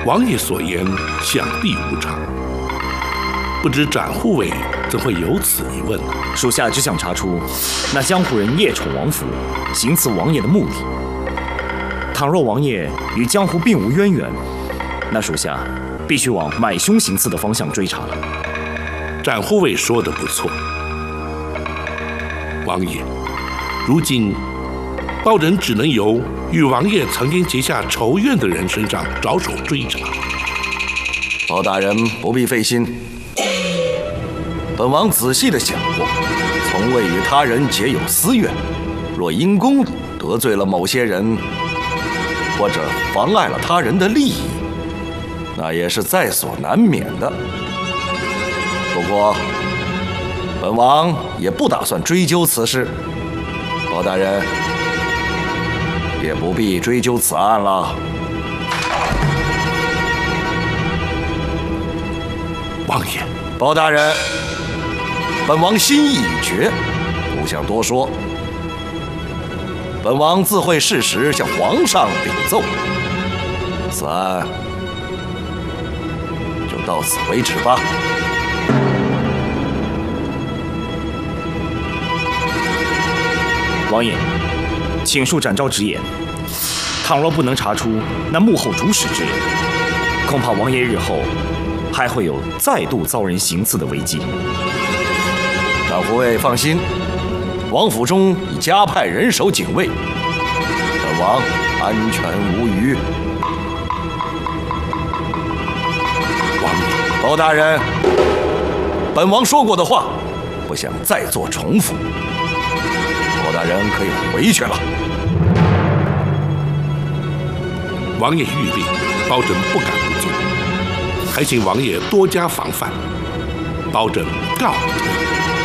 王爷所言想必无常，不知展护卫怎会有此一问呢？ 属下只想查出那江湖人夜闯王府，行刺王爷的目的。倘若王爷与江湖并无渊源，那属下必须往买凶行刺的方向追查了。 展护卫说得不错，王爷，如今包拯只能由与王爷曾经结下仇怨的人身上着手追查。 包大人不必费心，本王仔细地想过，从未与他人结有私怨。若因公得罪了某些人，或者妨碍了他人的利益，那也是在所难免的。不过，本王也不打算追究此事。包大人也不必追究此案了。 王爷， 包大人，本王心意已决，不想多说。本王自会适时向皇上禀奏。此案就到此为止吧。 王爷，请恕展昭直言，倘若不能查出那幕后主使之人，恐怕王爷日后还会有再度遭人行刺的危机。 展护卫放心，王府中已加派人手警卫，本王安全无虞。 王爷， 包大人，本王说过的话，不想再做重复。包大人可以回去了。 王爷谕令，包拯不敢不做，还请王爷多加防范。包拯告退。